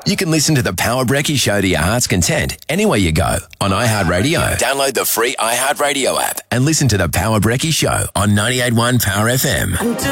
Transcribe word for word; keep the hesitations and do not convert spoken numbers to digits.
You can listen to the Power Brekkie Show to your heart's content anywhere you go on iHeartRadio. Download the free iHeartRadio app and listen to the Power Brekkie Show on ninety-eight point one Power F M.